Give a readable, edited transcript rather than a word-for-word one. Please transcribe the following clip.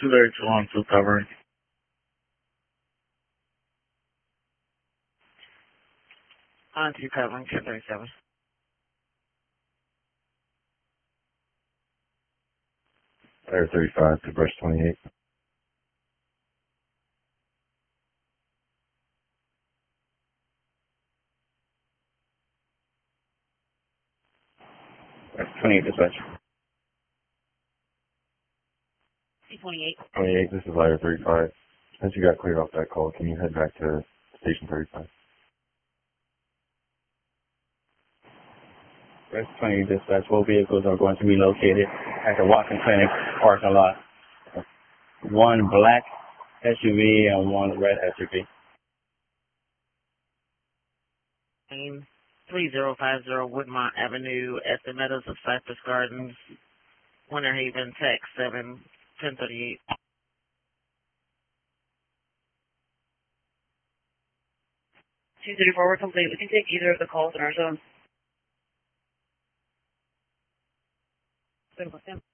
232 on 2 covering. On 2 covering, 1037. Air 35 to brush 28. That's 28 dispatch. C28. 28, this is Air 35. Since you got cleared off that call, can you head back to station 35? That's 28 dispatch. Both vehicles are going to be located at the Watson Clinic parking lot. One black SUV and one red SUV. 3050 Woodmont Avenue, at Meadows of Cypress Gardens, Winter Haven, text 1038. 234, we're complete. We can take either of the calls in our zone.